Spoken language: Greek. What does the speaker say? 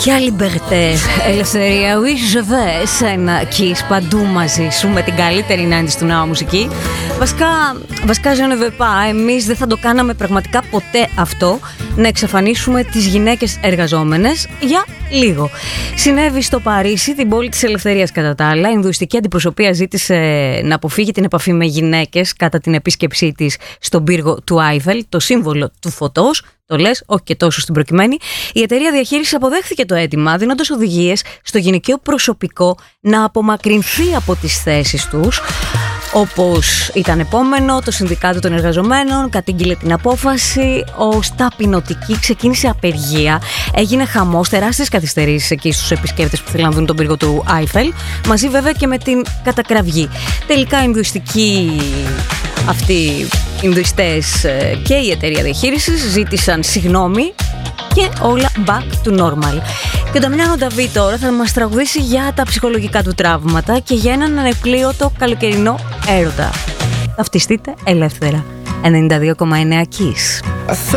Ποια λιμπερτέ, ελευθερία, oui je veux, ένα kiss παντού μαζί σου με την καλύτερη 90's του ναού μουσική. Βασικά je ne veux pas, εμείς δεν θα το κάναμε πραγματικά ποτέ αυτό, να εξαφανίσουμε τις γυναίκες εργαζόμενες για λίγο. Συνέβη στο Παρίσι, την πόλη της ελευθερίας κατά τα άλλα. Η Ινδουιστική αντιπροσωπεία ζήτησε να αποφύγει την επαφή με γυναίκες κατά την επίσκεψή της στον πύργο του Άιφελ, το σύμβολο του φωτός. Το λες, όχι και τόσο στην προκειμένη. Η εταιρεία διαχείρισης αποδέχθηκε το αίτημα, δίνοντας οδηγίες στο γυναικείο προσωπικό να απομακρυνθεί από τις θέσεις τους. Όπως ήταν επόμενο, το Συνδικάτο των Εργαζομένων κατήγγειλε την απόφαση. Ο Σταπινωτική ξεκίνησε απεργία. Έγινε χαμός, τεράστιες καθυστερήσεις εκεί στους επισκέπτες που θέλουν να δουν τον πύργο του Άιφελ, μαζί βέβαια και με την κατακραυγή. Τελικά οι Ινδουιστικοί αυτοί οι Ινδουιστές και η εταιρεία διαχείρισης ζήτησαν συγγνώμη και όλα back to normal. Και ο Νταμιάνο Νταβί τώρα θα μας τραγουδήσει για τα ψυχολογικά του τραύματα και για έναν ανεπλήρωτο καλοκαιρινό έρωτα. Ταυτιστείτε ελεύθερα. 92,9 Kiss.